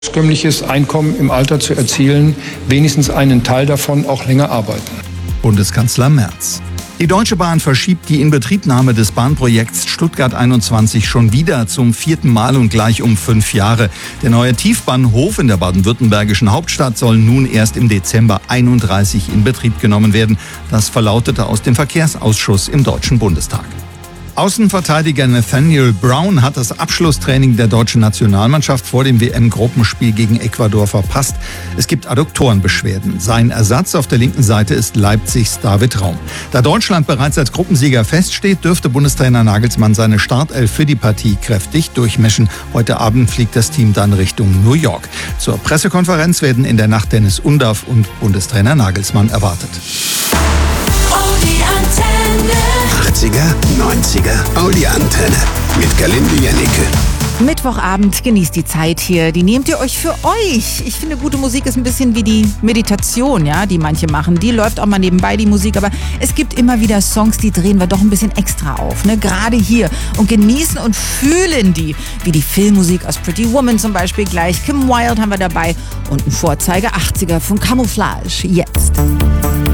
Ursprüngliches Einkommen im Alter zu erzielen, wenigstens einen Teil davon auch länger arbeiten. Bundeskanzler Merz. Die Deutsche Bahn verschiebt die Inbetriebnahme des Bahnprojekts Stuttgart 21 schon wieder zum 4. Mal und gleich um 5 Jahre. Der neue Tiefbahnhof in der baden-württembergischen Hauptstadt soll nun erst im Dezember 31 in Betrieb genommen werden. Das verlautete aus dem Verkehrsausschuss im Deutschen Bundestag. Außenverteidiger Nathaniel Brown hat das Abschlusstraining der deutschen Nationalmannschaft vor dem WM-Gruppenspiel gegen Ecuador verpasst. Es gibt Adduktorenbeschwerden. Sein Ersatz auf der linken Seite ist Leipzigs David Raum. Da Deutschland bereits als Gruppensieger feststeht, dürfte Bundestrainer Nagelsmann seine Startelf für die Partie kräftig durchmischen. Heute Abend fliegt das Team dann Richtung New York. Zur Pressekonferenz werden in der Nacht Dennis Undaff und Bundestrainer Nagelsmann erwartet. 80er, 90er, Audi Antenne mit Galinde Jennecke. Mittwochabend, genießt die Zeit hier. Die nehmt ihr euch für euch. Ich finde, gute Musik ist ein bisschen wie die Meditation, ja, die manche machen. Die läuft auch mal nebenbei, die Musik. Aber es gibt immer wieder Songs, die drehen wir doch ein bisschen extra auf, ne? Gerade hier. Und genießen und fühlen die. Wie die Filmmusik aus Pretty Woman zum Beispiel gleich. Kim Wilde haben wir dabei. Und ein Vorzeige 80er von Camouflage. Jetzt.